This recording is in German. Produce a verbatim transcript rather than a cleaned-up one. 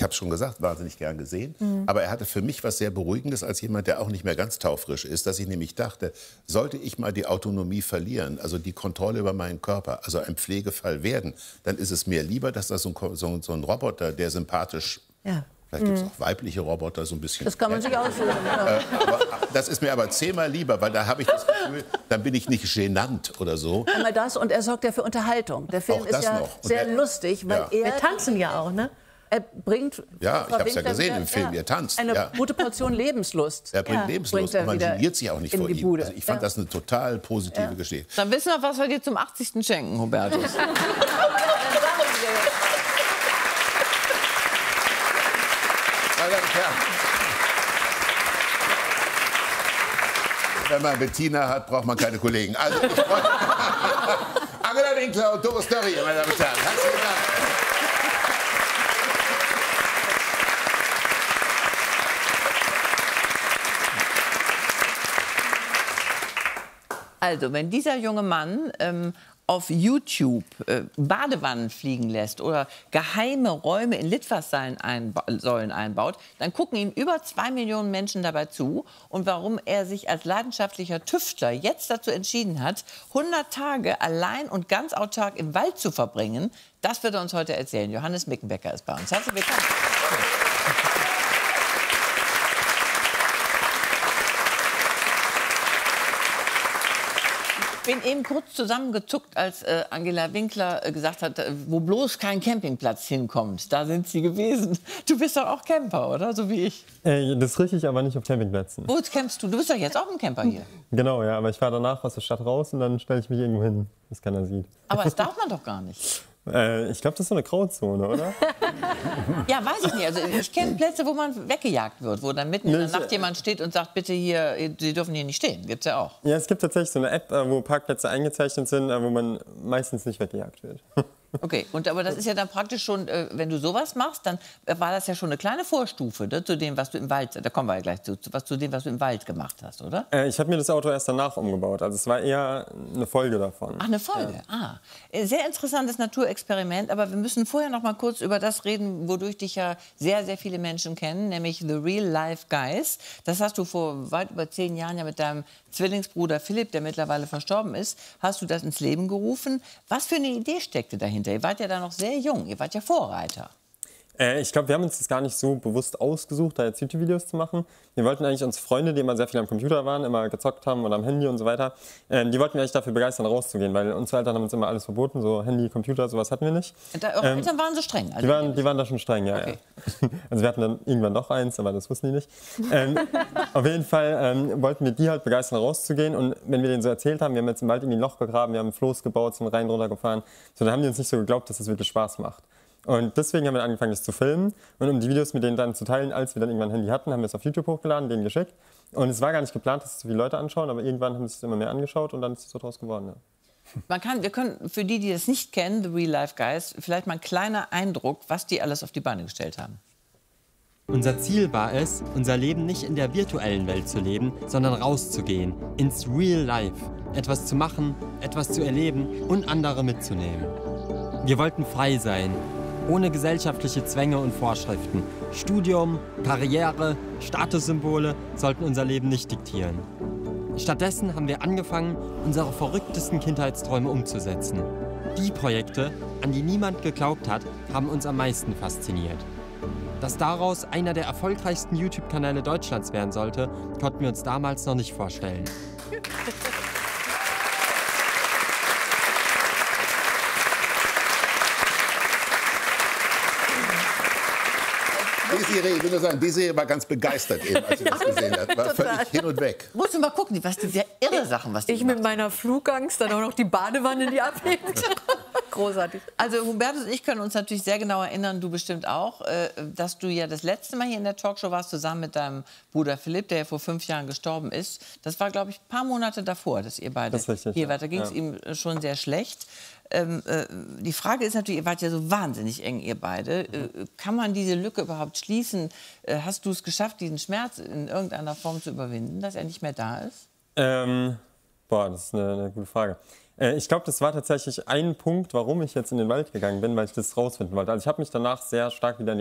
ich habe es schon gesagt, wahnsinnig gern gesehen. Mhm. Aber er hatte für mich was sehr Beruhigendes als jemand, der auch nicht mehr ganz taufrisch ist, dass ich nämlich dachte, sollte ich mal die Autonomie verlieren, also die Kontrolle über meinen Körper, also ein Pflegefall werden, dann ist es mir lieber, dass das so ein, so, so ein Roboter, der sympathisch... Ja. Vielleicht gibt es auch weibliche Roboter, so ein bisschen. Das kann man sich aussuchen. Äh, aber, das ist mir aber zehnmal lieber, weil da habe ich das Gefühl, dann bin ich nicht genannt oder so. Einmal das und er sorgt ja für Unterhaltung. Der Film ist ja sehr er, lustig, weil ja. er... Wir tanzen ja auch, ne? Er bringt... Ja, ich habe es ja gesehen im Film, ihr tanzt. Eine ja. gute Portion Lebenslust. Er bringt ja. Lebenslust und man geniert sich auch nicht vor ihm. Also ich fand ja. das eine total positive ja. Geschichte. Dann wissen wir, was wir dir zum achtzigsten schenken, Hubertus. Wenn man Bettina hat, braucht man keine Kollegen. Also, ich freue mich. Angela Winkler und Doris Dörrie, meine Damen und Herren. Herzlichen Dank. Also, wenn dieser junge Mann ähm, auf YouTube äh, Badewannen fliegen lässt oder geheime Räume in Litfaßsäulen einba einbaut, dann gucken ihm über zwei Millionen Menschen dabei zu. Und warum er sich als leidenschaftlicher Tüftler jetzt dazu entschieden hat, hundert Tage allein und ganz autark im Wald zu verbringen, das wird er uns heute erzählen. Johannes Mickenbecker ist bei uns. Herzlich willkommen. Ich bin eben kurz zusammengezuckt, als äh, Angela Winkler äh, gesagt hat, äh, wo bloß kein Campingplatz hinkommt. Da sind Sie gewesen. Du bist doch auch Camper, oder? So wie ich. Äh, das ist richtig, aber nicht auf Campingplätzen. Wo campst du? Du bist doch jetzt auch ein Camper hier. Genau, ja. Aber ich fahre danach aus der Stadt raus und dann stelle ich mich irgendwo hin, dass keiner sieht. Aber das darf man doch gar nicht. Äh, ich glaube, das ist so eine Grauzone, oder? Ja, weiß ich nicht. Also ich kenne Plätze, wo man weggejagt wird, wo dann mitten in der Nacht jemand steht und sagt, bitte hier, Sie dürfen hier nicht stehen. Gibt's ja auch. Ja, es gibt tatsächlich so eine App, wo Parkplätze eingezeichnet sind, wo man meistens nicht weggejagt wird. Okay, und aber das ist ja dann praktisch schon, äh, wenn du sowas machst, dann war das ja schon eine kleine Vorstufe, ne, zu dem, was du im Wald, da kommen wir ja gleich zu, was zu dem, was du im Wald gemacht hast, oder? Äh, ich habe mir das Auto erst danach umgebaut, also es war eher eine Folge davon. Ach, eine Folge, ja. ah. Sehr interessantes Naturexperiment, aber wir müssen vorher noch mal kurz über das reden, wodurch dich ja sehr, sehr viele Menschen kennen, nämlich The Real Life Guys. Das hast du vor weit über zehn Jahren ja mit deinem Zwillingsbruder Philipp, der mittlerweile verstorben ist, hast du das ins Leben gerufen. Was für eine Idee steckte dahinter? Ihr wart ja da noch sehr jung, ihr wart ja Vorreiter. Äh, ich glaube, wir haben uns das gar nicht so bewusst ausgesucht, da jetzt YouTube-Videos zu machen. Wir wollten eigentlich uns Freunde, die immer sehr viel am Computer waren, immer gezockt haben oder am Handy und so weiter, äh, die wollten wir eigentlich dafür begeistern, rauszugehen, weil unsere Eltern haben uns immer alles verboten, so Handy, Computer, sowas hatten wir nicht. Und da, eure ähm, Eltern waren so streng? Also die, waren, die waren da schon streng, ja, okay. ja. Also wir hatten dann irgendwann noch eins, aber das wussten die nicht. Ähm, auf jeden Fall ähm, wollten wir die halt begeistern, rauszugehen, und wenn wir denen so erzählt haben, wir haben jetzt im Wald irgendwie ein Loch gegraben, wir haben ein Floß gebaut, sind rein runter gefahren, so, dann haben die uns nicht so geglaubt, dass das wirklich Spaß macht. Und deswegen haben wir angefangen, das zu filmen. Und um die Videos mit denen dann zu teilen, als wir dann irgendwann ein Handy hatten, haben wir es auf YouTube hochgeladen, denen geschickt. Und es war gar nicht geplant, dass es so viele Leute anschauen, aber irgendwann haben es immer mehr angeschaut und dann ist es so draus geworden. Ja. Man kann, wir können für die, die das nicht kennen, The Real Life Guys, vielleicht mal ein kleiner Eindruck, was die alles auf die Beine gestellt haben. Unser Ziel war es, unser Leben nicht in der virtuellen Welt zu leben, sondern rauszugehen, ins Real Life. Etwas zu machen, etwas zu erleben und andere mitzunehmen. Wir wollten frei sein, ohne gesellschaftliche Zwänge und Vorschriften. Studium, Karriere, Statussymbole sollten unser Leben nicht diktieren. Stattdessen haben wir angefangen, unsere verrücktesten Kindheitsträume umzusetzen. Die Projekte, an die niemand geglaubt hat, haben uns am meisten fasziniert. Dass daraus einer der erfolgreichsten YouTube-Kanäle Deutschlands werden sollte, konnten wir uns damals noch nicht vorstellen. Die Serie, ich will nur sagen, die Serie war ganz begeistert eben, als sie das gesehen hat. War völlig hin und weg. Musst du mal gucken, was die sehr irre Sachen, was die Ich mit meiner Flugangst, dann auch noch die Badewanne, die abhebt. Großartig. Also Hubertus und ich können uns natürlich sehr genau erinnern, du bestimmt auch, dass du ja das letzte Mal hier in der Talkshow warst, zusammen mit deinem Bruder Philipp, der ja vor fünf Jahren gestorben ist. Das war, glaube ich, ein paar Monate davor, dass ihr beide richtig, hier ja. wart. Da ging es ja. ihm schon sehr schlecht. Ähm, äh, die Frage ist natürlich, ihr wart ja so wahnsinnig eng, ihr beide. Äh, kann man diese Lücke überhaupt schließen? Äh, hast du es geschafft, diesen Schmerz in irgendeiner Form zu überwinden, dass er nicht mehr da ist? Ähm, boah, das ist eine, eine gute Frage. Äh, ich glaube, das war tatsächlich ein Punkt, warum ich jetzt in den Wald gegangen bin, weil ich das rausfinden wollte. Also ich habe mich danach sehr stark wieder in die